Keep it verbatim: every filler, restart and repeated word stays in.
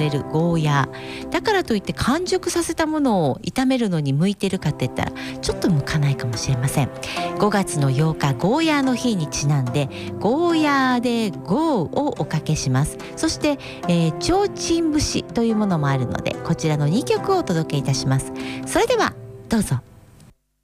れるゴーヤーだからといって完熟させたものを炒めるのに向いてるかって言ったらちょっと向かないかもしれません。ごがつのようかゴーヤーの日にちなんでゴーヤーでゴーをおかけします。そして、えー、提灯節というものもあるのでこちらのにきょくをお届けいたします。それではどうぞ。